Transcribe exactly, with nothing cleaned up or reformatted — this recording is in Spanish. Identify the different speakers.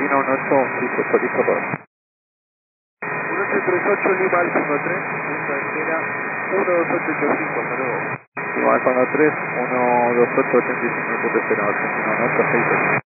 Speaker 1: Argentina uno ocho, listo, listo todo.
Speaker 2: uno ocho tres ocho Lima Alfa uno tres, punto de espera uno dos ocho ocho cinco, hasta luego.
Speaker 1: Lima Alfa uno tres, uno dos ocho ocho cinco, punto cero, Argentina uno ocho, seis ocho.